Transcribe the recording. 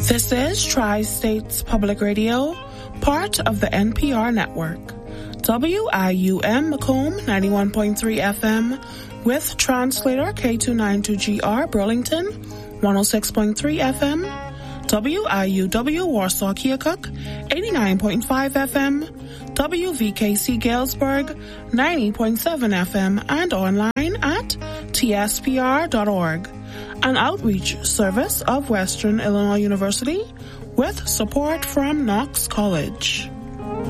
This is Tri-States Public Radio, part of the NPR network. WIUM Macomb 91.3 FM with translator K292GR Burlington 106.3 FM. WIUW Warsaw Keokuk 89.5 FM. WVKC Galesburg 90.7 FM and online at tspr.org. An outreach service of Western Illinois University with support from Knox College.